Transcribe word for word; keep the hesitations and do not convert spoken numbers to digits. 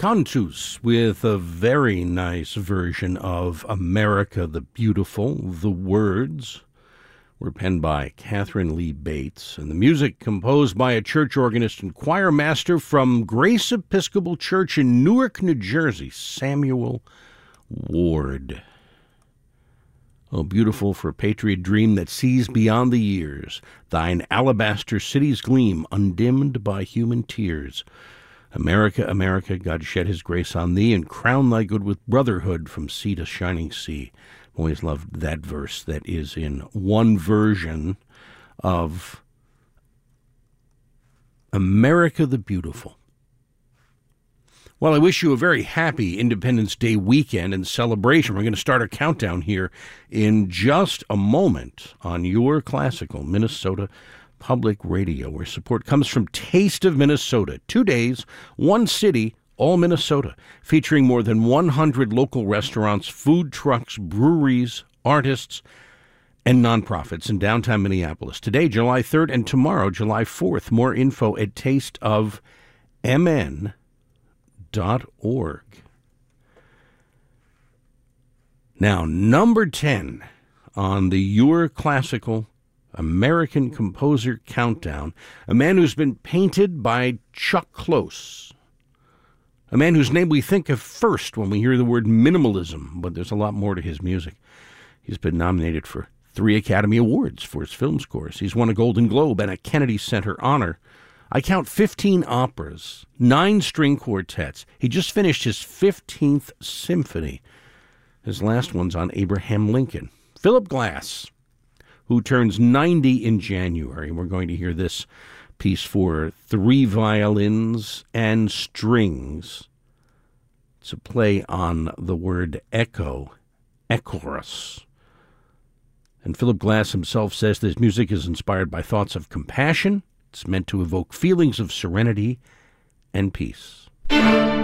Cantus with a very nice version of America the Beautiful. The words were penned by Catherine Lee Bates, and the music composed by a church organist and choir master from Grace Episcopal Church in Newark, New Jersey, Samuel Ward. Oh, beautiful for a patriot dream that sees beyond the years, thine alabaster cities gleam, undimmed by human tears. America, America, God shed his grace on thee, and crown thy good with brotherhood from sea to shining sea. Always loved that verse that is in one version of America the Beautiful. Well, I wish you a very happy Independence Day weekend and celebration. We're going to start our countdown here in just a moment on your classical Minnesota Public Radio, where support comes from Taste of Minnesota. Two days, one city, all Minnesota, featuring more than one hundred local restaurants, food trucks, breweries, artists, and nonprofits in downtown Minneapolis. Today, July third, and tomorrow, July fourth. More info at taste of m n dot org. Now, number ten on the Your Classical American Composer Countdown, a man who's been painted by Chuck Close, a man whose name we think of first when we hear the word minimalism, but there's a lot more to his music. He's been nominated for three Academy Awards for his film scores. He's won a Golden Globe and a Kennedy Center honor. I count fifteen operas, nine string quartets. He just finished his fifteenth symphony. His last one's on Abraham Lincoln. Philip Glass, who turns ninety in January. We're going to hear this piece for three violins and strings. It's a play on the word echo, echoros. And Philip Glass himself says this music is inspired by thoughts of compassion. It's meant to evoke feelings of serenity and peace.